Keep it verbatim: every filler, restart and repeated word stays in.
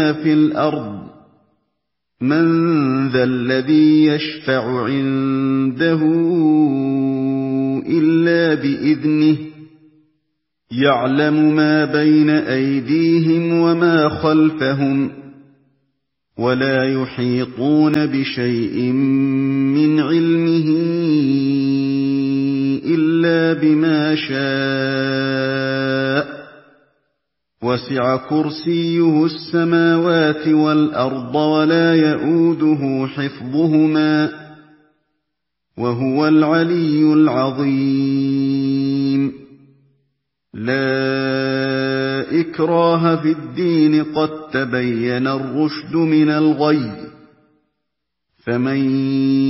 في الأرض من ذا الذي يشفع عنده إلا بإذنه يعلم ما بين أيديهم وما خلفهم ولا يحيطون بشيء من علمه إلا بما شاء وسع كرسيه السماوات والأرض ولا يئوده حفظهما وهو العلي العظيم لا إكراه في الدين قد تبين الرشد من الغي فمن